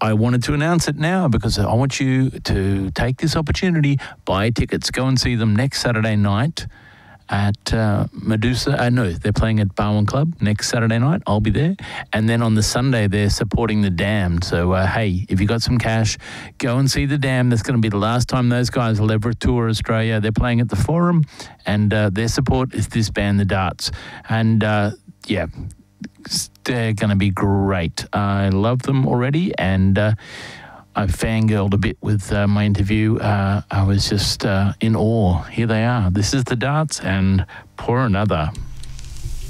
I wanted to announce it now because I want you to take this opportunity, buy tickets, go and see them next Saturday night at Medusa. No, they're playing at Barwon Club next Saturday night. I'll be there. And then on the Sunday, they're supporting The Damned. So, hey, if you got some cash, go and see The Damned. That's going to be the last time those guys will ever tour Australia. They're playing at the Forum, and their support is this band, The Darts. And, yeah, they're going to be great. I love them already, and I fangirled a bit with my interview. I was just in awe. Here they are. This is The Darts, and Pour Another.